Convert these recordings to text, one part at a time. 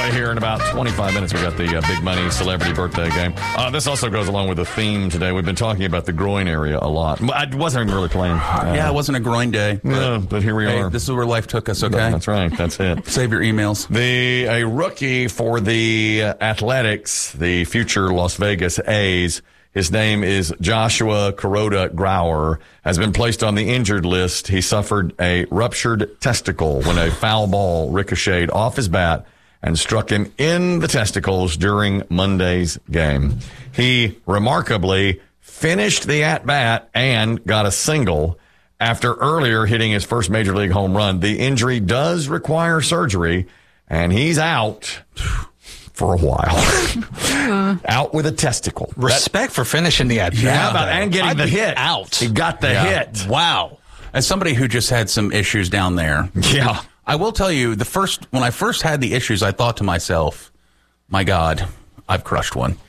right here in about 25 minutes. We got the Big Money Celebrity Birthday Game. This also goes along with the theme today. We've been talking about the groin area a lot. I wasn't even really playing. Yeah, it wasn't a groin day. But here we are. This is where life took us, okay? That's right. That's it. Save your emails. A rookie for the Athletics, the future Las Vegas A's, his name is Joshua Kuroda Grauer, has been placed on the injured list. He suffered a ruptured testicle when a foul ball ricocheted off his bat and struck him in the testicles during Monday's game. He remarkably finished the at-bat and got a single after earlier hitting his first major league home run. The injury does require surgery, and he's out for a while. Out with a testicle. Respect for finishing the at-bat. How about and getting the hit? Out. He got the hit. Wow. As somebody who just had some issues down there, Yeah. I will tell you, when I first had the issues, I thought to myself, my God, I've crushed one.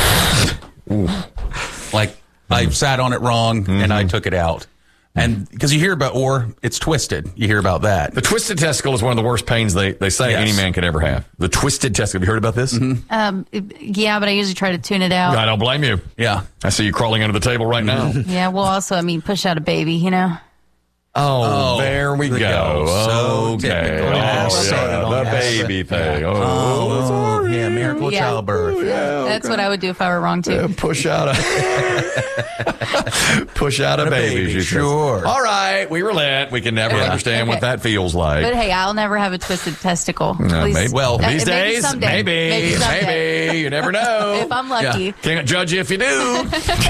Like, I sat on it wrong, and I took it out. And because you hear about, or it's twisted. You hear about that. The twisted testicle is one of the worst pains they say Yes. any man could ever have. The twisted testicle. Have you heard about this? Yeah, but I usually try to tune it out. I don't blame you. Yeah. I see you crawling under the table right now. Yeah, well, also, push out a baby, you know? Oh, there we go. So Okay. typical. The baby thing. Yeah, miracle Yeah. childbirth. That's what I would do if I were wrong, too. Push out a baby. she says. Sure. All right, we relent. We can never understand what Okay. that feels like. But hey, I'll never have a twisted testicle. No, Please. maybe. Well, these Maybe days, someday. maybe, someday. you never know. If I'm lucky. Can't judge you if you do.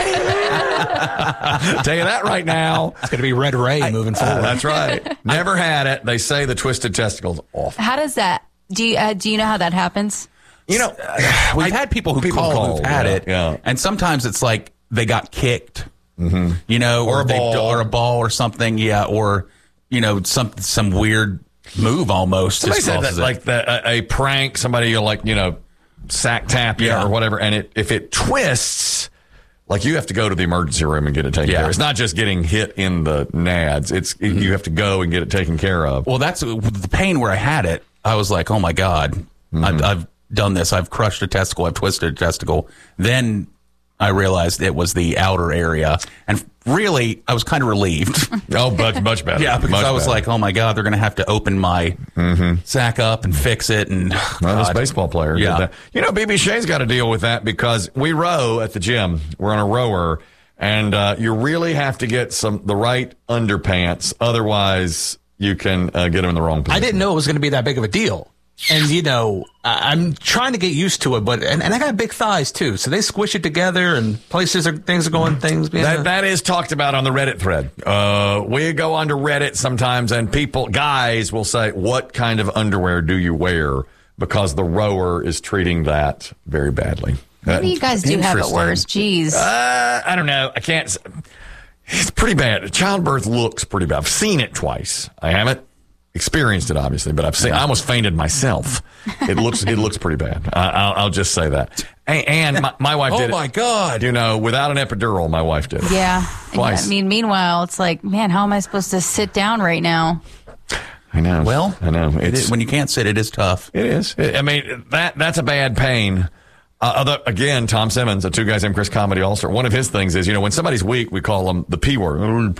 Tell you that right now. It's going to be Red Ray moving forward. That's right. Never had it. They say the twisted testicle's awful. How does that, do you know how that happens? You know, We've had people who call who've had it, yeah. and sometimes it's like they got kicked, you know, Or a they- ball. or a ball or something, yeah, or you know, some weird move almost. Somebody just said that, causes it. like a prank, somebody will sack tap you Yeah. or whatever, and if it twists, like you have to go to the emergency room and get it taken care of. It's not just getting hit in the nads. You have to go and get it taken care of. Well, that's the pain where I had it. I was like, oh my God, I've done this. I've crushed a testicle. I've twisted a testicle. Then I realized it was the outer area. And really, I was kind of relieved. Oh, much better. Yeah, because Much I was better. like, oh my God, they're going to have to open my sack up and fix it. And Well, this God. baseball player Yeah. did that. You know, BB Shane's got to deal with that because we row at the gym. We're on a rower, and you really have to get the right underpants. Otherwise, you can get them in the wrong position. I didn't know it was going to be that big of a deal. And, I'm trying to get used to it, but and I got big thighs, too. So they squish it together and things are going. That is talked about on the Reddit thread. We go onto Reddit sometimes, and guys will say, what kind of underwear do you wear? Because the rower is treating that very badly. Maybe you guys do have it Interesting. worse. Jeez. I don't know. I can't. It's pretty bad. Childbirth looks pretty bad. I've seen it twice. I haven't experienced it, obviously, but I've seen. I almost fainted myself. It looks pretty bad. I'll just say that. And my wife did it. Oh my God! Without an epidural, my wife did it. Yeah. Twice. Meanwhile, it's like, man, how am I supposed to sit down right now? I know. Well, I know. when you can't sit, it is tough. It is. That's a bad pain. Again, Tom Simmons, a Two Guys Named Chris comedy all-star. One of his things is, when somebody's weak, we call them the P word.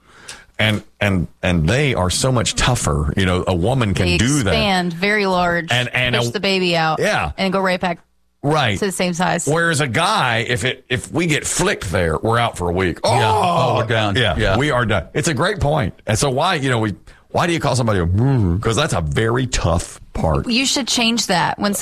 And they are so much tougher. A woman can They do that. expand very large. And push the baby out. Yeah. And go right back Right. to the same size. Whereas a guy, if we get flicked there, we're out for a week. Oh, we're done. Yeah, we are done. It's a great point. And so why do you call somebody a because that's a very tough part. You should change that when